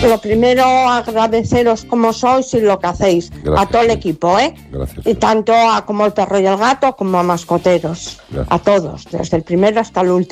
Lo primero, agradeceros como sois y lo que hacéis. Gracias, a todo el sí. equipo, ¿eh? Gracias. Y tanto a como el perro y el gato, como a mascoteros. Gracias. A todos, desde el primero hasta el último.